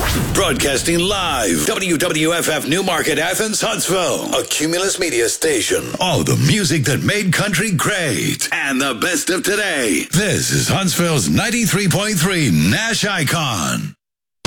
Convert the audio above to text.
Broadcasting live, WWFF Newmarket, Athens, Huntsville, a Cumulus Media station. All the music that made country great and the best of today. This is Huntsville's 93.3 Nash Icon.